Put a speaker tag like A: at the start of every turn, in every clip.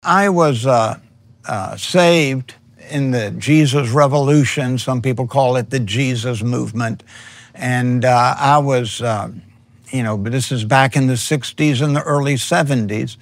A: I was saved in the Jesus Revolution. Some people call it the Jesus Movement. And I was, but this is back in the 60s and the early 70s.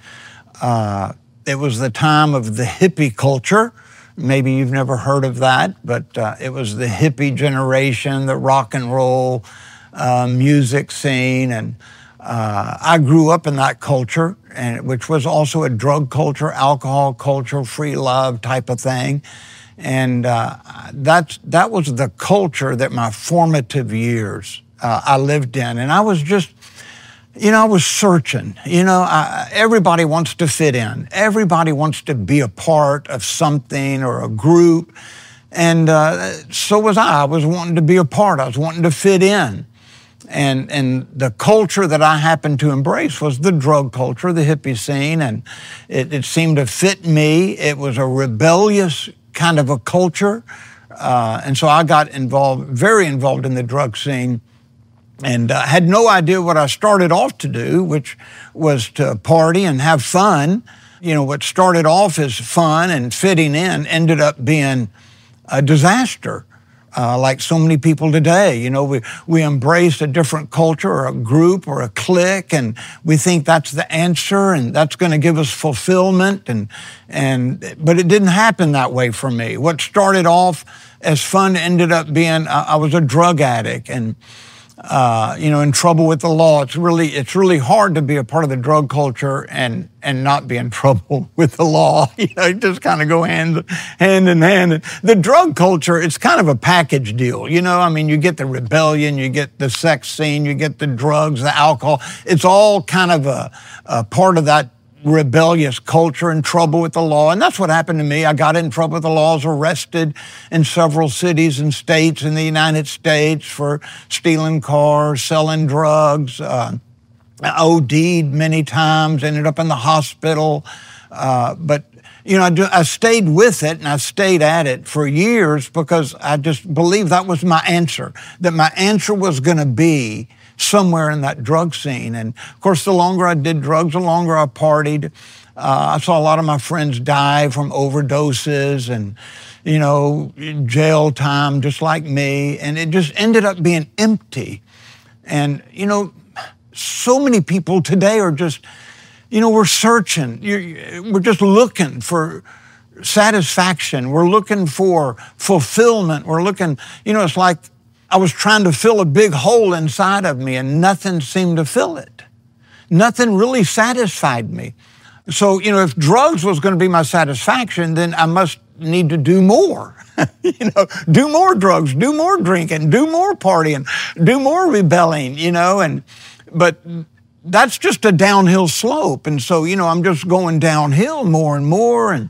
A: It was the time of the hippie culture. Maybe you've never heard of that, but it was the hippie generation, the rock and roll music scene. And I grew up in that culture, which was also a drug culture, alcohol culture, free love type of thing. And that was the culture that my formative years I lived in. And I was just, I was searching. Everybody wants to fit in. Everybody wants to be a part of something or a group. And so was I. I was wanting to be a part. I was wanting to fit in. And the culture that I happened to embrace was the drug culture, the hippie scene, and it seemed to fit me. It was a rebellious kind of a culture, and so I got very involved in the drug scene, and had no idea what I started off to do, which was to party and have fun. What started off as fun and fitting in ended up being a disaster. Like so many people today, we embrace a different culture or a group or a clique, and we think that's the answer and that's going to give us fulfillment. But it didn't happen that way for me. What started off as fun ended up being I was a drug addict and in trouble with the law. It's really hard to be a part of the drug culture and not be in trouble with the law. It just kind of go hand in hand. The drug culture, it's kind of a package deal. You get the rebellion, you get the sex scene, you get the drugs, the alcohol. It's all kind of a part of that rebellious culture and trouble with the law. And that's what happened to me. I got in trouble with the law. I was arrested in several cities and states in the United States for stealing cars, selling drugs. I OD'd many times, ended up in the hospital. But I stayed with it and I stayed at it for years because I just believed that was my answer, that my answer was going to be somewhere in that drug scene. And of course, the longer I did drugs, the longer I partied. I saw a lot of my friends die from overdoses and, jail time, just like me. And it just ended up being empty. And, so many people today are just, we're searching. We're just looking for satisfaction. We're looking for fulfillment. We're looking, it's like I was trying to fill a big hole inside of me and nothing seemed to fill it. Nothing really satisfied me. So, if drugs was going to be my satisfaction, then I must need to do more. Do more drugs, do more drinking, do more partying, do more rebelling, but that's just a downhill slope. And so, I'm just going downhill more and more. And,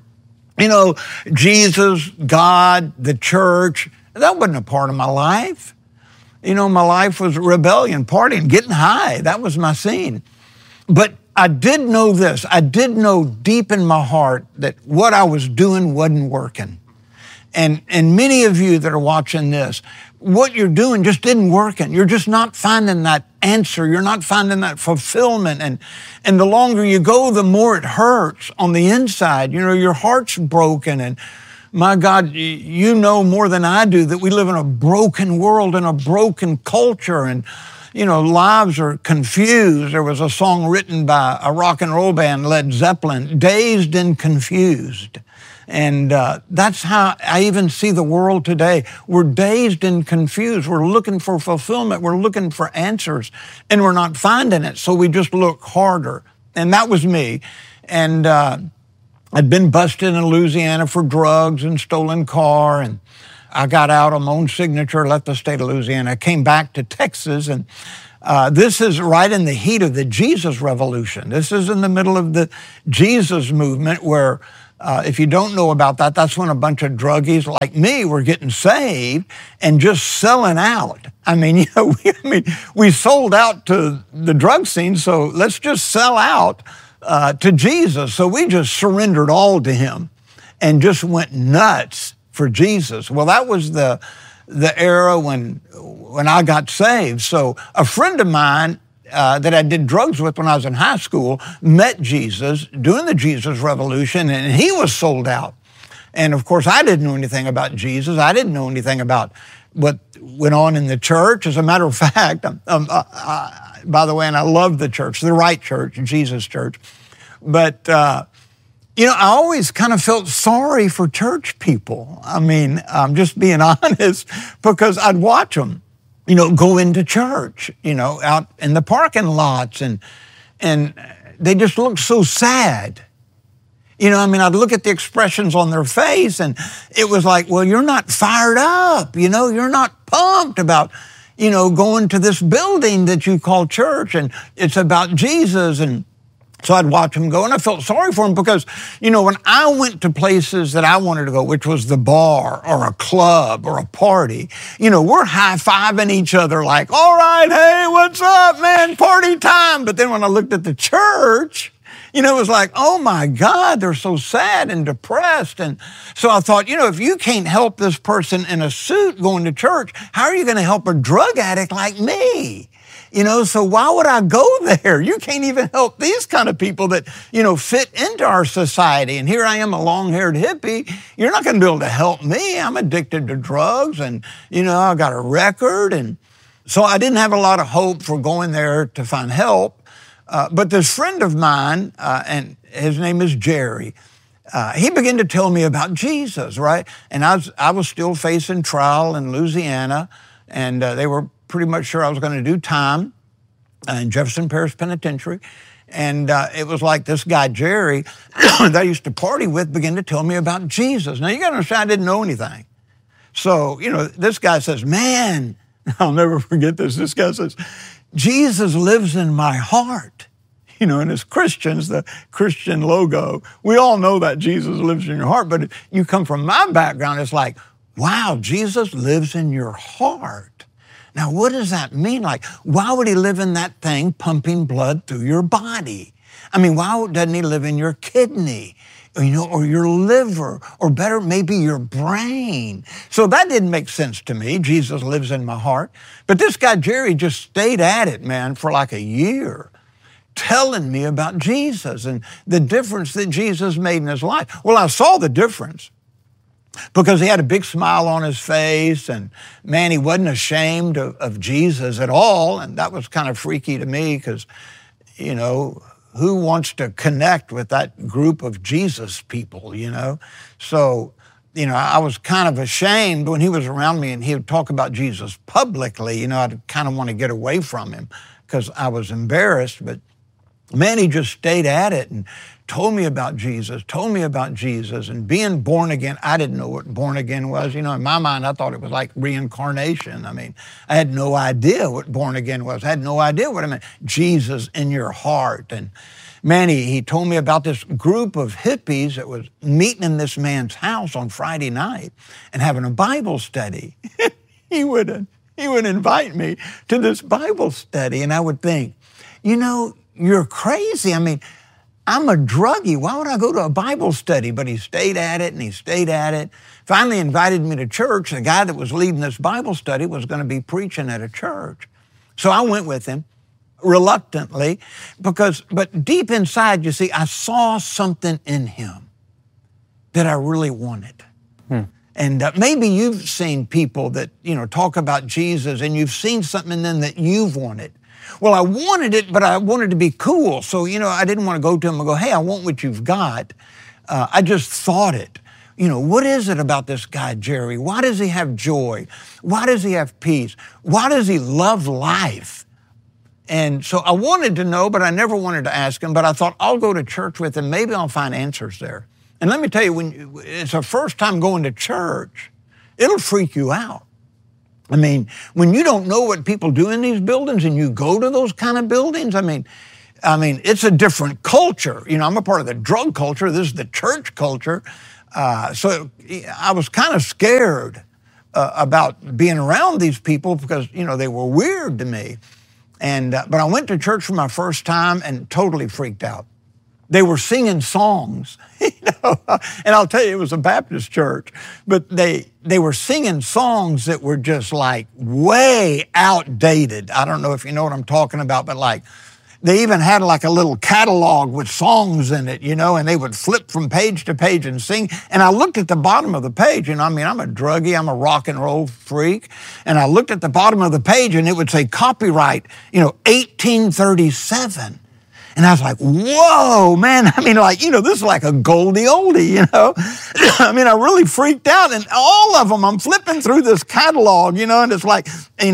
A: Jesus, God, the church, that wasn't a part of my life. My life was rebellion, partying, getting high. That was my scene. But I did know this. I did know deep in my heart that what I was doing wasn't working. And many of you that are watching this, what you're doing just isn't working. You're just not finding that answer. You're not finding that fulfillment. And the longer you go, the more it hurts on the inside. Your heart's broken. And my God, you know more than I do that we live in a broken world and a broken culture. And, lives are confused. There was a song written by a rock and roll band, Led Zeppelin, Dazed and Confused. And that's how I even see the world today. We're dazed and confused. We're looking for fulfillment. We're looking for answers, and we're not finding it. So we just look harder. And that was me. And I'd been busted in Louisiana for drugs and stolen car. And I got out on my own signature, left the state of Louisiana. I came back to Texas. And this is right in the heat of the Jesus Revolution. This is in the middle of the Jesus movement where if you don't know about that, that's when a bunch of druggies like me were getting saved and just selling out. We sold out to the drug scene, so let's just sell out to Jesus. So we just surrendered all to him and just went nuts for Jesus. Well, that was the era when I got saved. So a friend of mine that I did drugs with when I was in high school met Jesus doing the Jesus Revolution, and he was sold out. And of course, I didn't know anything about Jesus. I didn't know anything about what went on in the church. As a matter of fact, by the way, and I love the church, the right church, Jesus Church. But, you know, I always kind of felt sorry for church people. I mean, I'm just being honest, because I'd watch them, you know, go into church, you know, out in the parking lots, and they just looked so sad. You know, I mean, I'd look at the expressions on their face, and it was like, well, you're not fired up, you know, you're not pumped about, you know, going to this building that you call church, and it's about Jesus. And so I'd watch them go, and I felt sorry for them, because, you know, when I went to places that I wanted to go, which was the bar or a club or a party, you know, we're high-fiving each other like, all right, hey, what's up, man, party time. But then when I looked at the church, you know, it was like, oh my God, they're so sad and depressed. And so I thought, you know, if you can't help this person in a suit going to church, how are you going to help a drug addict like me? You know, so why would I go there? You can't even help these kind of people that, you know, fit into our society. And here I am, a long-haired hippie. You're not going to be able to help me. I'm addicted to drugs, and, you know, I got a record. And so I didn't have a lot of hope for going there to find help. But this friend of mine, and his name is Jerry, he began to tell me about Jesus, right? And I was still facing trial in Louisiana, and they were pretty much sure I was going to do time in Jefferson Parish Penitentiary. And it was like this guy, Jerry, that I used to party with, began to tell me about Jesus. Now, you got to understand, I didn't know anything. So, you know, this guy says, man, I'll never forget this. This guy says, Jesus lives in my heart. You know, and as Christians, the Christian logo, we all know that Jesus lives in your heart. But if you come from my background, it's like, wow, Jesus lives in your heart. Now, what does that mean? Like, why would he live in that thing pumping blood through your body? I mean, why doesn't he live in your kidney? You know, or your liver, or better, maybe your brain. So that didn't make sense to me. Jesus lives in my heart. But this guy, Jerry, just stayed at it, man, for like a year, telling me about Jesus and the difference that Jesus made in his life. Well, I saw the difference, because he had a big smile on his face, and man, he wasn't ashamed of Jesus at all. And that was kind of freaky to me, because, you know, who wants to connect with that group of Jesus people, you know? So, you know, I was kind of ashamed when he was around me and he would talk about Jesus publicly. You know, I'd kind of want to get away from him because I was embarrassed. But man, he just stayed at it and told me about Jesus, and being born again. I didn't know what born again was. You know, in my mind, I thought it was like reincarnation. I mean, I had no idea what born again was. I had no idea what it meant. Jesus in your heart. And man, he told me about this group of hippies that was meeting in this man's house on Friday night and having a Bible study. He would invite me to this Bible study, and I would think, you know, you're crazy. I mean, I'm a druggie. Why would I go to a Bible study? But he stayed at it, and he stayed at it. Finally invited me to church. The guy that was leading this Bible study was going to be preaching at a church. So I went with him, reluctantly, but deep inside, you see, I saw something in him that I really wanted. And maybe you've seen people that, you know, talk about Jesus, and you've seen something in them that you've wanted. Well, I wanted it, but I wanted to be cool. So, you know, I didn't want to go to him and go, hey, I want what you've got. I just thought it. You know, what is it about this guy, Jerry? Why does he have joy? Why does he have peace? Why does he love life? And so I wanted to know, but I never wanted to ask him. But I thought, I'll go to church with him. Maybe I'll find answers there. And let me tell you, when it's the first time going to church, it'll freak you out. I mean, when you don't know what people do in these buildings and you go to those kind of buildings, I mean, it's a different culture. You know, I'm a part of the drug culture. This is the church culture. So I was kind of scared about being around these people because, you know, they were weird to me. But I went to church for my first time and totally freaked out. They were singing songs, and I'll tell you, it was a Baptist church, but they were singing songs that were just like way outdated. I don't know if you know what I'm talking about, but like they even had like a little catalog with songs in it, and they would flip from page to page and sing. And I looked at the bottom of the page, I mean, I'm a druggie, I'm a rock and roll freak. And I looked at the bottom of the page and it would say copyright, 1837. And I was like, whoa, man. I mean, this is like a goldie oldie, I mean, I really freaked out. And all of them, I'm flipping through this catalog, and it's like,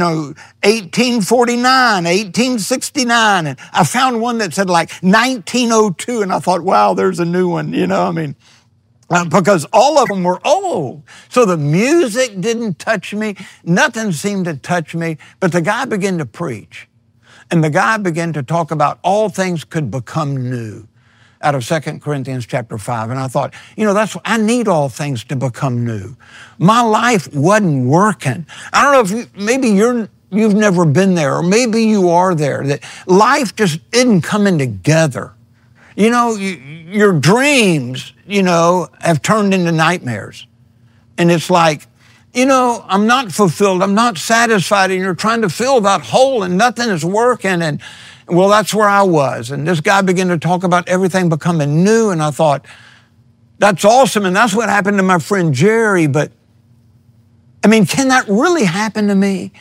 A: 1849, 1869. And I found one that said like 1902. And I thought, wow, there's a new one, I mean, because all of them were old. So the music didn't touch me. Nothing seemed to touch me. But the guy began to preach. And the guy began to talk about all things could become new out of 2 Corinthians chapter 5. And I thought, I need all things to become new. My life wasn't working. I don't know if maybe you've never been there, or maybe you are there, that life just isn't coming together. Your dreams, have turned into nightmares. And it's like, I'm not fulfilled, I'm not satisfied, and you're trying to fill that hole and nothing is working. And well, that's where I was. And this guy began to talk about everything becoming new. And I thought, that's awesome. And that's what happened to my friend Jerry. But I mean, can that really happen to me?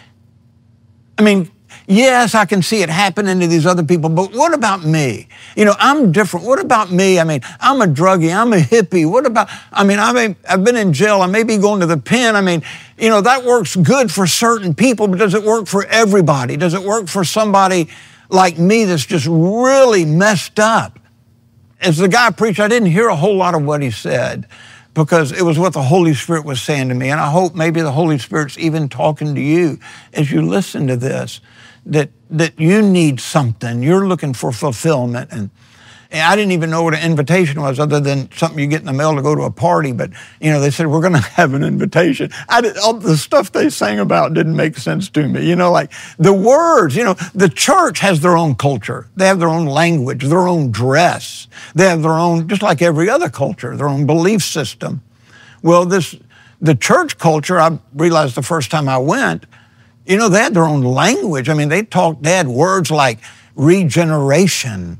A: I mean, yes, I can see it happening to these other people, but what about me? I'm different. What about me? I mean, I'm a druggie. I'm a hippie. I've been in jail. I may be going to the pen. I mean, that works good for certain people, but does it work for everybody? Does it work for somebody like me that's just really messed up? As the guy preached, I didn't hear a whole lot of what he said, because it was what the Holy Spirit was saying to me. And I hope maybe the Holy Spirit's even talking to you as you listen to this, that you need something. You're looking for fulfillment. And I didn't even know what an invitation was, other than something you get in the mail to go to a party. But, they said, we're going to have an invitation. All the stuff they sang about didn't make sense to me. Like the words, the church has their own culture. They have their own language, their own dress. They have their own, just like every other culture, their own belief system. Well, the church culture, I realized the first time I went, they had their own language. I mean, they had words like regeneration,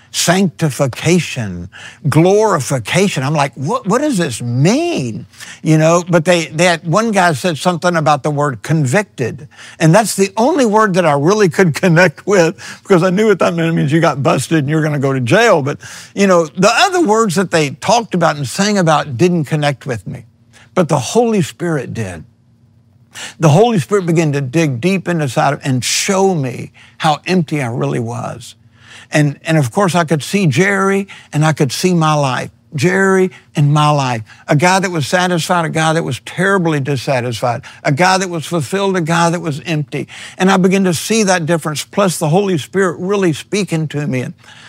A: sanctification, glorification. I'm like, what does this mean? But they had, one guy said something about the word convicted. And that's the only word that I really could connect with, because I knew what that meant. It means you got busted and you're going to go to jail. But, the other words that they talked about and sang about didn't connect with me. But the Holy Spirit did. The Holy Spirit began to dig deep inside and show me how empty I really was. And of course, I could see Jerry and I could see my life. Jerry and my life. A guy that was satisfied, a guy that was terribly dissatisfied, a guy that was fulfilled, a guy that was empty. And I began to see that difference, plus the Holy Spirit really speaking to me. And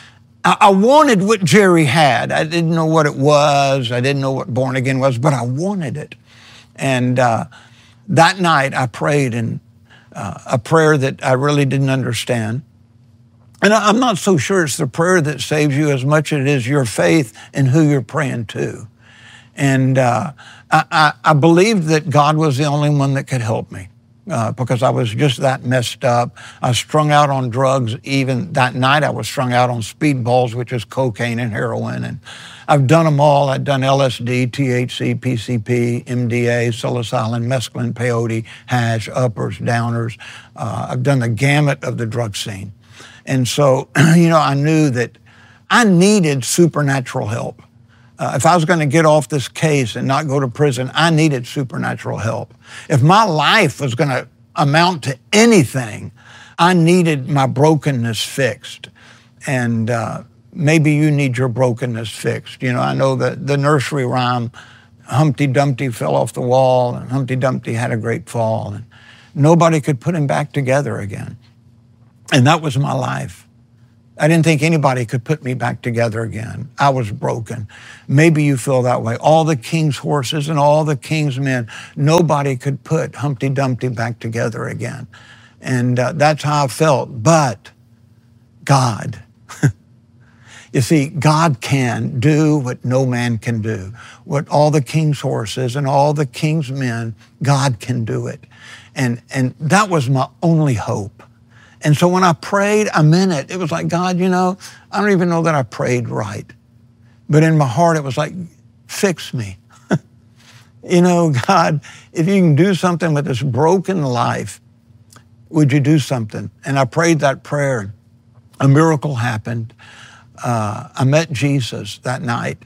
A: I wanted what Jerry had. I didn't know what it was. I didn't know what born again was, but I wanted it. And that night I prayed in a prayer that I really didn't understand. And I'm not so sure it's the prayer that saves you as much as it is your faith in who you're praying to. And I believed that God was the only one that could help me, because I was just that messed up. I was strung out on drugs. Even that night I was strung out on speedballs, which is cocaine and heroin. And I've done them all. I've done LSD, THC, PCP, MDA, psilocybin, mescaline, peyote, hash, uppers, downers. I've done the gamut of the drug scene. And so, I knew that I needed supernatural help. If I was going to get off this case and not go to prison, I needed supernatural help. If my life was going to amount to anything, I needed my brokenness fixed. And maybe you need your brokenness fixed. I know the nursery rhyme, Humpty Dumpty fell off the wall and Humpty Dumpty had a great fall. And nobody could put him back together again. And that was my life. I didn't think anybody could put me back together again. I was broken. Maybe you feel that way. All the king's horses and all the king's men, nobody could put Humpty Dumpty back together again. And that's how I felt. But God, You see, God can do what no man can do. What all the king's horses and all the king's men, God can do it. And that was my only hope. And so when I prayed, I meant it. It was like, God, I don't even know that I prayed right. But in my heart, it was like, fix me. God, if you can do something with this broken life, would you do something? And I prayed that prayer. A miracle happened. I met Jesus that night.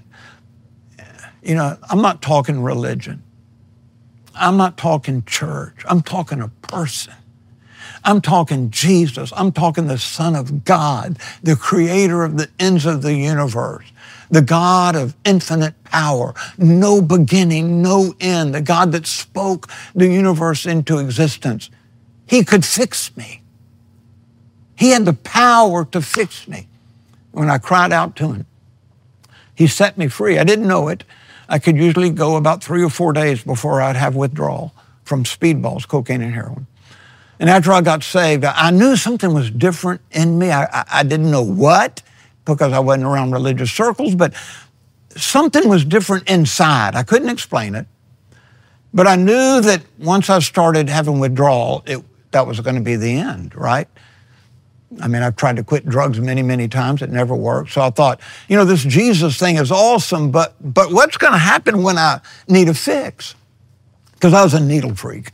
A: I'm not talking religion. I'm not talking church. I'm talking a person. I'm talking Jesus. I'm talking the Son of God, the creator of the ends of the universe, the God of infinite power, no beginning, no end, the God that spoke the universe into existence. He could fix me. He had the power to fix me. When I cried out to him, he set me free. I didn't know it. I could usually go about 3 or 4 days before I'd have withdrawal from speedballs, cocaine and heroin. And after I got saved, I knew something was different in me. I didn't know what, because I wasn't around religious circles, but something was different inside. I couldn't explain it. But I knew that once I started having withdrawal, that was going to be the end, right? I mean, I've tried to quit drugs many, many times. It never worked. So I thought, this Jesus thing is awesome, but what's going to happen when I need a fix? Because I was a needle freak.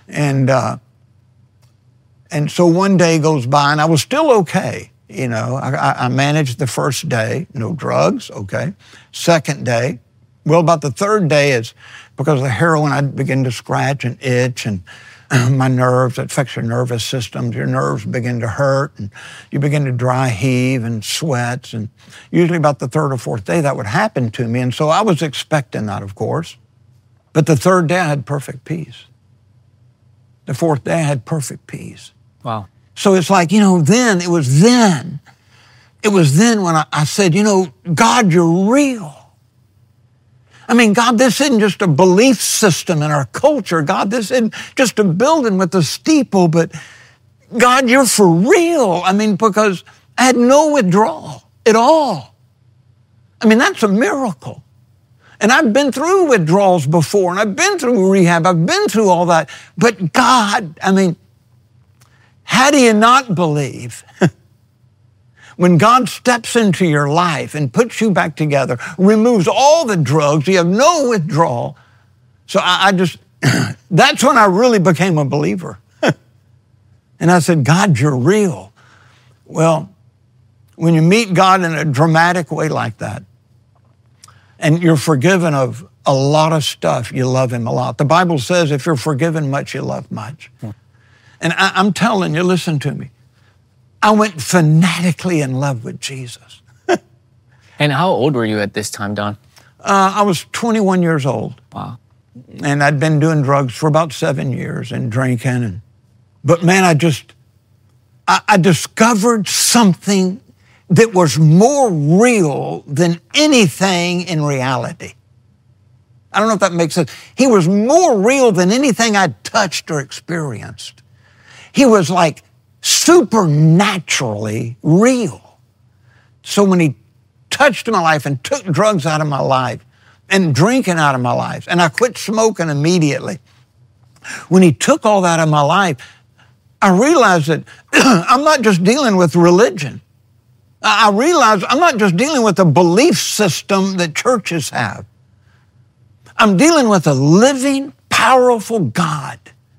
A: And so one day goes by, and I was still okay. I managed the first day, no drugs, okay. Second day, about the third day is because of the heroin, I begin to scratch and itch, and my nerves, it affects your nervous system. Your nerves begin to hurt, and you begin to dry heave and sweats. And usually about the third or fourth day, that would happen to me. And so I was expecting that, of course. But the third day, I had perfect peace. The fourth day, I had perfect peace.
B: Wow.
A: So it's like, it was then when I said, God, you're real. I mean, God, this isn't just a belief system in our culture. God, this isn't just a building with a steeple, but God, you're for real. I mean, because I had no withdrawal at all. I mean, that's a miracle. And I've been through withdrawals before, and I've been through rehab. I've been through all that. But God, how do you not believe? When God steps into your life and puts you back together, removes all the drugs, you have no withdrawal. So I just, that's when I really became a believer. And I said, God, you're real. Well, when you meet God in a dramatic way like that, and you're forgiven of a lot of stuff, you love him a lot. The Bible says if you're forgiven much, you love much. And I'm telling you, listen to me. I went fanatically in love with Jesus.
B: And how old were you at this time, Don?
A: I was 21 years old.
B: Wow.
A: And I'd been doing drugs for about 7 years and drinking. But man, I discovered something that was more real than anything in reality. I don't know if that makes sense. He was more real than anything I'd touched or experienced. He was like supernaturally real. So when he touched my life and took drugs out of my life and drinking out of my life, and I quit smoking immediately, when he took all that out of my life, I realized that I'm not just dealing with religion. I realized I'm not just dealing with a belief system that churches have. I'm dealing with a living, powerful God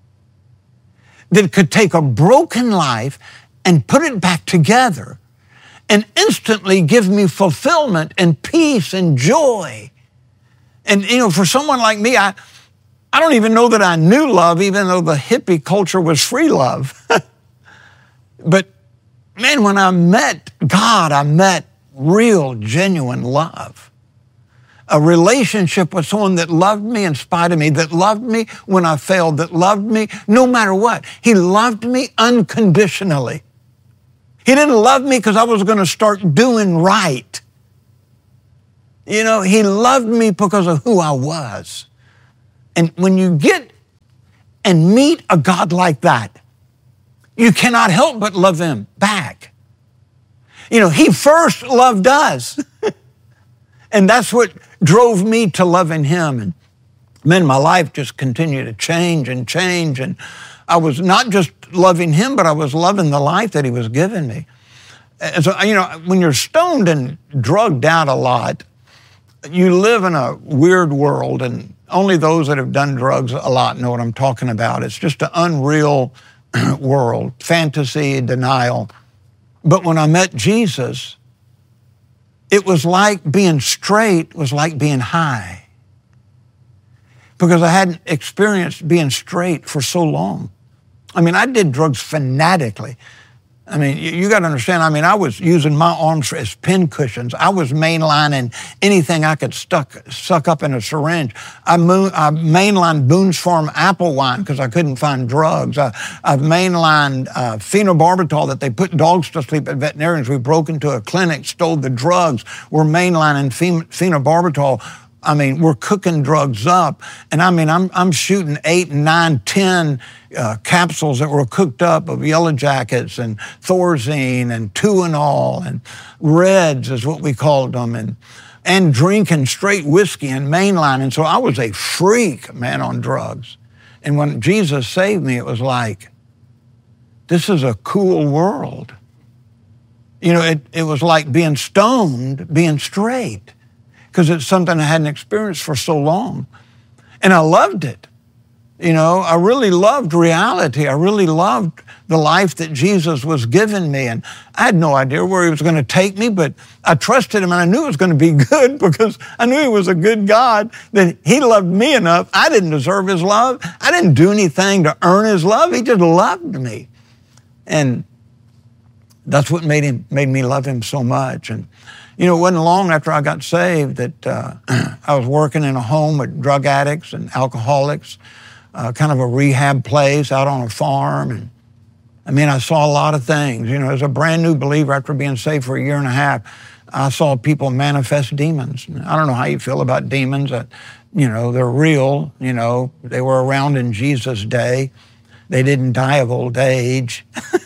A: that could take a broken life and put it back together and instantly give me fulfillment and peace and joy. And, for someone like me, I don't even know that I knew love, even though the hippie culture was free love. But, man, when I met God, I met real, genuine love. A relationship with someone that loved me in spite of me, that loved me when I failed, that loved me no matter what. He loved me unconditionally. He didn't love me because I was going to start doing right. He loved me because of who I was. And when you get and meet a God like that, you cannot help but love him back. He first loved us. And that's what drove me to loving him. And man, my life just continued to change and change. And I was not just loving him, but I was loving the life that he was giving me. And so, when you're stoned and drugged out a lot, you live in a weird world, and only those that have done drugs a lot know what I'm talking about. It's just an unreal world, fantasy, denial. But when I met Jesus, it was like being straight was like being high, because I hadn't experienced being straight for so long. I did drugs fanatically. You got to understand, I was using my arms as pin cushions. I was mainlining anything I could suck up in a syringe. I mainlined Boone's Farm apple wine because I couldn't find drugs. I've mainlined phenobarbital that they put dogs to sleep at veterinarians. We broke into a clinic, stole the drugs. We're mainlining phenobarbital. We're cooking drugs up, and I'm shooting 8, 9, 10 capsules that were cooked up of Yellow Jackets and Thorazine and Tuinol and Reds is what we called them, and drinking straight whiskey and mainline. And so I was a freak, man, on drugs. And when Jesus saved me, it was like, this is a cool world. It was like being stoned, being straight, because it's something I hadn't experienced for so long. And I loved it. I really loved reality. I really loved the life that Jesus was giving me. And I had no idea where he was going to take me, but I trusted him, and I knew it was going to be good because I knew he was a good God, that he loved me enough. I didn't deserve his love. I didn't do anything to earn his love. He just loved me. And that's what made me love him so much. And it wasn't long after I got saved that I was working in a home with drug addicts and alcoholics, kind of a rehab place out on a farm. And I saw a lot of things. As a brand new believer after being saved for a year and a half, I saw people manifest demons. I don't know how you feel about demons. They're real. They were around in Jesus' day. They didn't die of old age.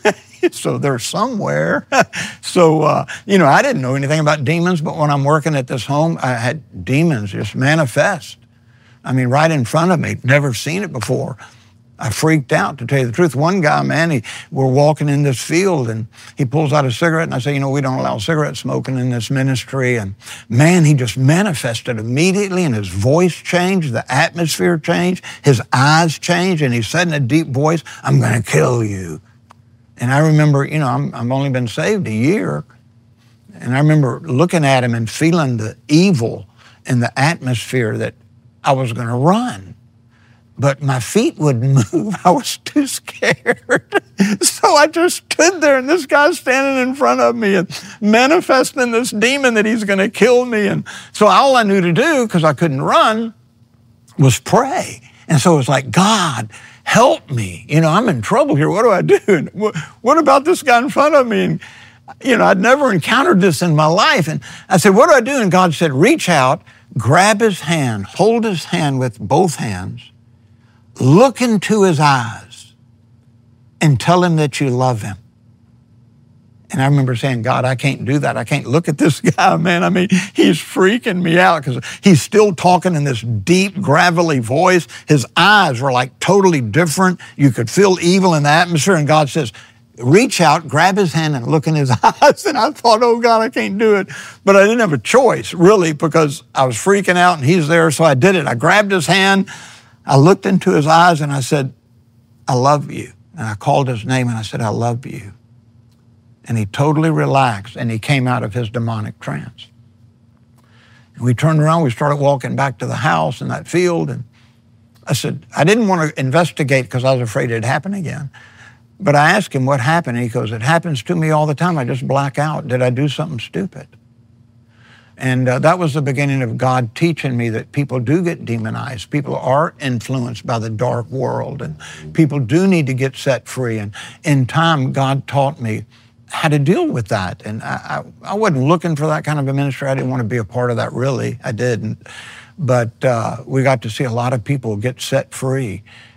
A: So they're somewhere. So, I didn't know anything about demons, but when I'm working at this home, I had demons just manifest. Right in front of me. Never seen it before. I freaked out, to tell you the truth. One guy, man, we're walking in this field, and he pulls out a cigarette, and I say, we don't allow cigarette smoking in this ministry. And man, he just manifested immediately, and his voice changed, the atmosphere changed, his eyes changed, and he said in a deep voice, "I'm going to kill you." And I remember, I've only been saved a year, and I remember looking at him and feeling the evil in the atmosphere that I was going to run. But my feet wouldn't move. I was too scared. So I just stood there, and this guy's standing in front of me and manifesting this demon that he's going to kill me. And so all I knew to do, because I couldn't run, was pray. And so it was like, God, help me. I'm in trouble here. What do I do? And what about this guy in front of me? And, I'd never encountered this in my life. And I said, what do I do? And God said, reach out, grab his hand, hold his hand with both hands, look into his eyes, and tell him that you love him. And I remember saying, God, I can't do that. I can't look at this guy, man. He's freaking me out because he's still talking in this deep, gravelly voice. His eyes were like totally different. You could feel evil in the atmosphere. And God says, reach out, grab his hand, and look in his eyes. And I thought, oh, God, I can't do it. But I didn't have a choice, really, because I was freaking out and he's there. So I did it. I grabbed his hand. I looked into his eyes and I said, I love you. And I called his name and I said, I love you. And he totally relaxed, and he came out of his demonic trance. And we turned around, we started walking back to the house in that field, and I said, I didn't want to investigate because I was afraid it'd happen again. But I asked him what happened, and he goes, it happens to me all the time. I just black out. Did I do something stupid? And that was the beginning of God teaching me that people do get demonized. People are influenced by the dark world, and people do need to get set free. And in time, God taught me how to deal with that. And I wasn't looking for that kind of a ministry. I didn't want to be a part of that, really. I didn't. But we got to see a lot of people get set free.